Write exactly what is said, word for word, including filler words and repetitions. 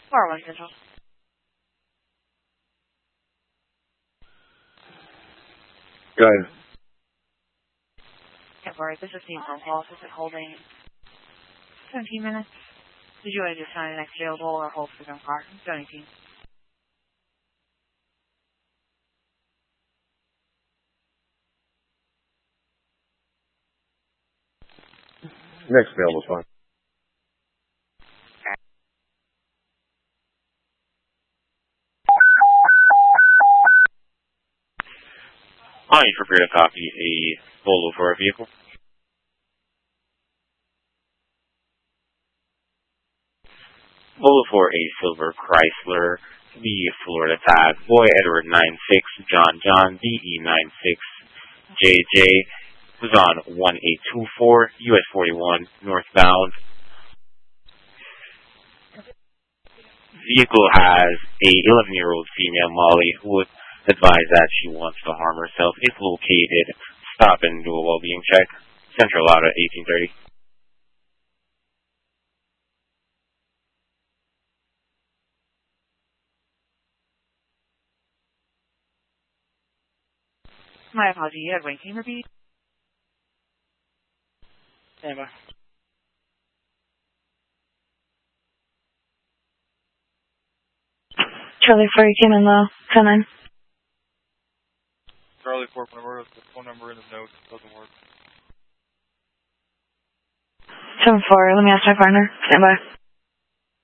four one Central. Go ahead. Yeah, sorry, this is Team phone call. Is it holding seventeen minutes? Did you want to just sign the next available or hold for the car? seventeen. Next available is fine. Hi, you prepare to copy a Volvo for a vehicle? Volvo for a silver Chrysler, the Florida tag, Boy Edward nine six, John John, D E nine six, J J, was on one eight two four, U S forty-one, northbound. Vehicle has a eleven-year-old female, Molly, who would advise that she wants to harm herself. If located, stop and do a well-being check. Central out at eighteen thirty. My apology, you had Wayne. Can you repeat? Stand by. Charlie four, you came in low. ten nine. Charlie four, whenever the phone number in the notes doesn't work. seven four, let me ask my partner. Stand by.